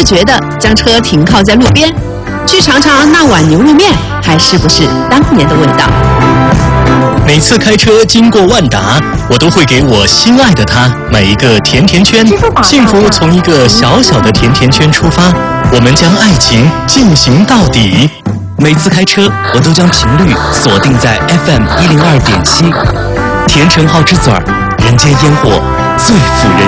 觉地将车停靠在路边，去尝尝那碗牛肉面还是不是当年的味道。 每次开车经过万达，我都会给我心爱的他买一个甜甜圈。幸福从一个小小的甜甜圈出发，我们将爱情进行到底。 每次开车，我都将频率锁定在 FM102.7，甜橙好之嘴儿，人间烟火最抚人